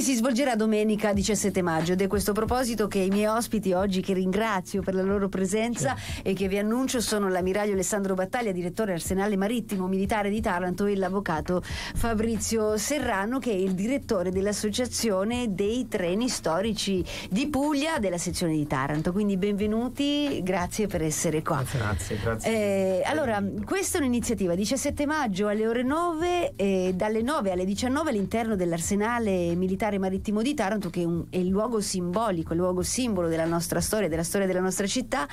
si svolgerà domenica 17 maggio ed è a questo proposito che i miei ospiti oggi, che ringrazio per la loro presenza e che vi annuncio, sono l'ammiraglio Alessandro Battaglia, direttore Arsenale Marittimo Militare di Taranto, e l'avvocato Fabrizio Serrano, che è il direttore dell'Associazione dei Treni Storici di Puglia della sezione di Taranto. Quindi benvenuti, grazie per essere qua. Grazie. Allora, questa è un'iniziativa 17 maggio alle ore 9, dalle 9 alle 19 all'interno dell'Arsenale Militare Marittimo di Taranto, che è il luogo simbolico, il luogo simbolo della nostra storia, della storia della nostra città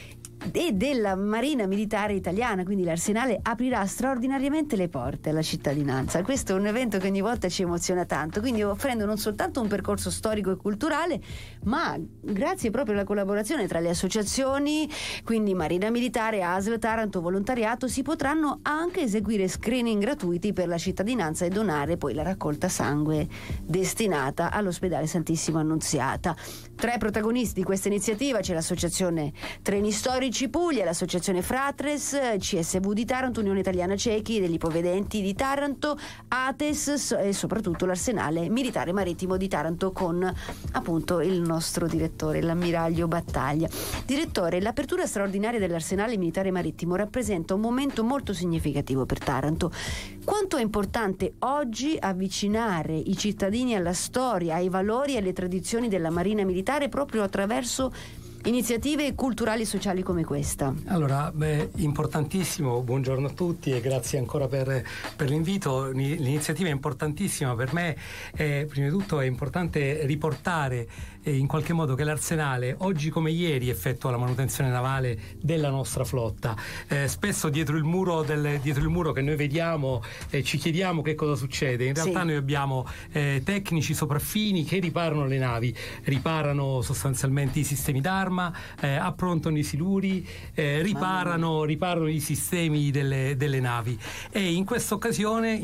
e della Marina Militare Italiana. Quindi l'Arsenale aprirà straordinariamente le porte alla cittadinanza. Questo è un evento che ogni volta ci emoziona tanto, quindi offrendo non soltanto un percorso storico e culturale, ma grazie proprio alla collaborazione tra le associazioni, quindi Marina Militare, ASL Taranto, Volontariato, si potranno anche eseguire screening gratuiti per la cittadinanza e donare poi la raccolta sangue destinata all'ospedale Santissima Annunziata. Tra i protagonisti di questa iniziativa c'è l'Associazione Treni Storici Puglia, l'Associazione Fratres, CSV di Taranto, Unione Italiana Ciechi degli Ipovedenti di Taranto, ATES e soprattutto l'Arsenale Militare Marittimo di Taranto, con appunto il nostro direttore, l'ammiraglio Battaglia. Direttore, l'apertura straordinaria dell'Arsenale Militare Marittimo rappresenta un momento molto significativo per Taranto. Quanto è importante oggi avvicinare i cittadini alla storia, ai valori e alle tradizioni della Marina Militare proprio attraverso iniziative culturali e sociali come questa? Allora, importantissimo, buongiorno a tutti e grazie ancora per l'invito. L'iniziativa è importantissima per me. Prima di tutto è importante riportare in qualche modo che l'Arsenale oggi come ieri effettua la manutenzione navale della nostra flotta. Spesso dietro il muro che noi vediamo ci chiediamo che cosa succede. In realtà noi abbiamo tecnici sopraffini che riparano le navi, riparano sostanzialmente i sistemi d'arma, approntano i siluri, riparano i sistemi delle navi. E in questa occasione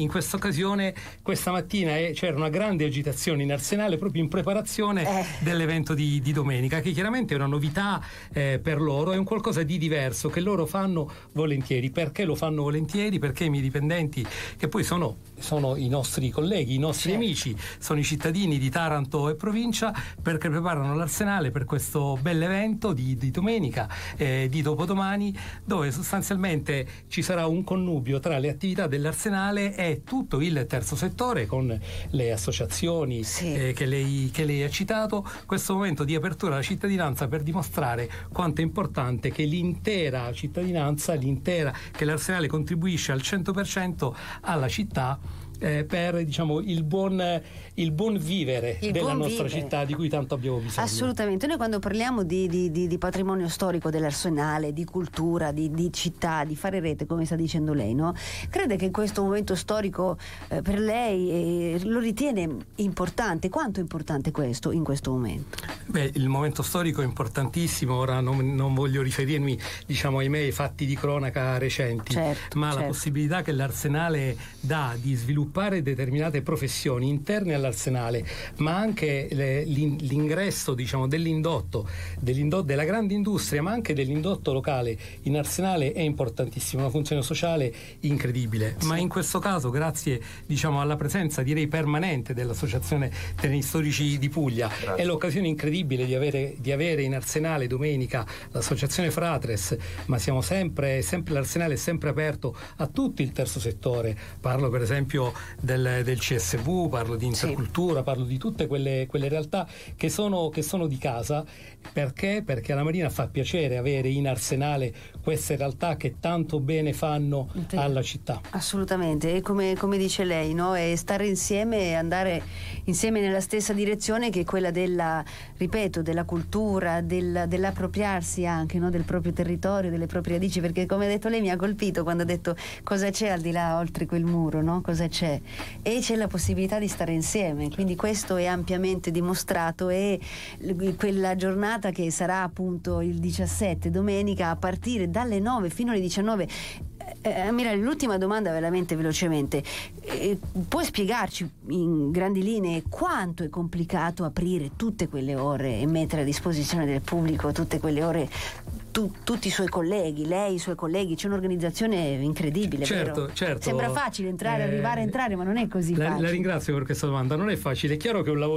questa mattina c'era una grande agitazione in Arsenale proprio in preparazione dell'evento di domenica, che chiaramente è una novità per loro, è un qualcosa di diverso che loro fanno volentieri. Perché lo fanno volentieri? Perché i miei dipendenti, che poi sono i nostri colleghi, i nostri amici, sono i cittadini di Taranto e provincia, perché preparano l'Arsenale per questo bell'evento di domenica, di dopodomani, dove sostanzialmente ci sarà un connubio tra le attività dell'Arsenale e tutto il terzo settore, con le associazioni che lei ha citato. Questo momento di apertura alla cittadinanza per dimostrare quanto è importante che l'intera cittadinanza, che l'Arsenale contribuisce al 100% alla città, per il buon vivere della nostra città, di cui tanto abbiamo bisogno. Assolutamente. Noi quando parliamo di patrimonio storico dell'Arsenale, di cultura, di città, di fare rete, come sta dicendo lei, no? Crede che questo momento storico per lei lo ritiene importante? Quanto è importante questo in questo momento? Il momento storico è importantissimo. Ora non voglio riferirmi ai fatti di cronaca recenti, ma la possibilità che l'Arsenale dà di sviluppare determinate professioni interne all'Arsenale, ma anche l'ingresso dell'indotto, della grande industria, ma anche dell'indotto locale in Arsenale è importantissimo, una funzione sociale incredibile. Ma in questo caso, grazie alla presenza, direi permanente, dell'Associazione Treni Storici di Puglia, è l'occasione incredibile di avere in Arsenale domenica l'Associazione Fratres, ma l'Arsenale è sempre aperto a tutto il terzo settore. Parlo per esempio del CSV, parlo di Intercultura, parlo di tutte quelle realtà che sono di casa. Perché alla Marina fa piacere avere in Arsenale queste realtà che tanto bene fanno alla città. Assolutamente, e come dice lei, no? È stare insieme e andare insieme nella stessa direzione, che è quella della cultura, dell'appropriarsi anche, no? Del proprio territorio, delle proprie radici, perché come ha detto lei mi ha colpito quando ha detto cosa c'è al di là, oltre quel muro, no? Cosa c'è? E c'è la possibilità di stare insieme, quindi questo è ampiamente dimostrato. E quella giornata che sarà appunto il 17 domenica, a partire dalle 9 fino alle 19. Ammiraglio, l'ultima domanda veramente velocemente, puoi spiegarci in grandi linee quanto è complicato aprire tutte quelle ore e mettere a disposizione del pubblico tutte quelle ore, tutti i suoi colleghi, lei, i suoi colleghi? C'è un'organizzazione incredibile, certo, vero? Certo. Sembra facile arrivare a entrare, ma non è così facile. La ringrazio per questa domanda. Non è facile, è chiaro che è un lavoro